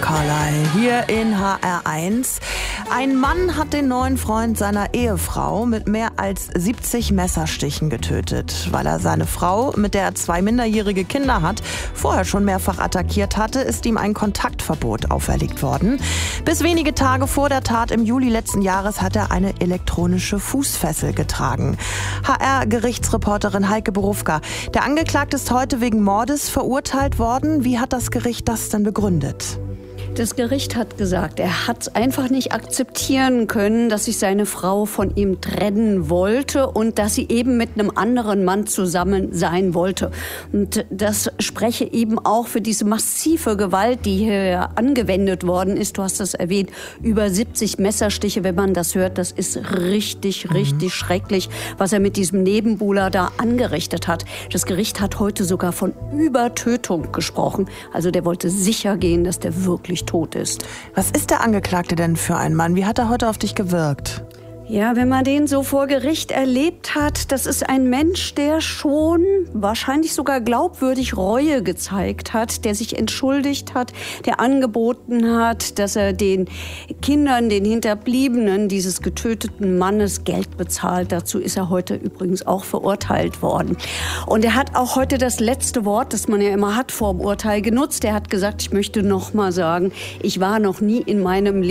Carlyle hier in HR1. Ein Mann hat den neuen Freund seiner Ehefrau mit mehr als 70 Messerstichen getötet. Weil er seine Frau, mit der er 2 minderjährige Kinder hat, vorher schon mehrfach attackiert hatte, ist ihm ein Kontaktverbot auferlegt worden. Bis wenige Tage vor der Tat im Juli letzten Jahres hat er eine elektronische Fußfessel getragen. HR-Gerichtsreporterin Heike Borufka. Der Angeklagte ist heute wegen Mordes verurteilt worden. Wie hat das Gericht das denn begründet? Das Gericht hat gesagt, er hat es einfach nicht akzeptieren können, dass sich seine Frau von ihm trennen wollte und dass sie eben mit einem anderen Mann zusammen sein wollte. Und das spreche eben auch für diese massive Gewalt, die hier angewendet worden ist. Du hast das erwähnt, über 70 Messerstiche, wenn man das hört. Das ist richtig schrecklich, was er mit diesem Nebenbuhler da angerichtet hat. Das Gericht hat heute sogar von Übertötung gesprochen. Also der wollte sicher gehen, dass der wirklich tot ist. Was ist der Angeklagte denn für ein Mann? Wie hat er heute auf dich gewirkt? Ja, wenn man den so vor Gericht erlebt hat, das ist ein Mensch, der schon wahrscheinlich sogar glaubwürdig Reue gezeigt hat, der sich entschuldigt hat, der angeboten hat, dass er den Kindern, den Hinterbliebenen dieses getöteten Mannes Geld bezahlt. Dazu ist er heute übrigens auch verurteilt worden. Und er hat auch heute das letzte Wort, das man ja immer hat vor dem Urteil, genutzt. Er hat gesagt, ich möchte noch mal sagen, ich war noch nie in meinem Leben